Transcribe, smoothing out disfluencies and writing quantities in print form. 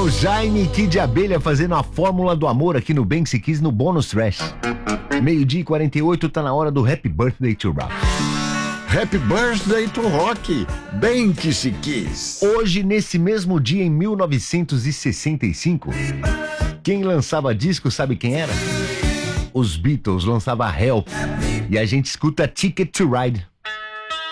o Jaime Kid de Abelha fazendo a fórmula do amor aqui no Bem Que Se Quis no Bônus Trash. 12h48, tá na hora do Happy Birthday to Rock. Happy Birthday to Rock, Bem Que Se Quis. Hoje, nesse mesmo dia, em 1965, quem lançava disco, sabe quem era? Os Beatles lançavam Help. E a gente escuta Ticket to Ride.